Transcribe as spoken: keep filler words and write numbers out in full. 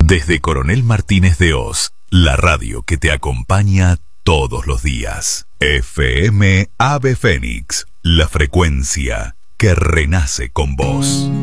Desde Coronel Martínez de Oz, la radio que te acompaña todos los días. F M Ave Fénix, la frecuencia que renace con vos.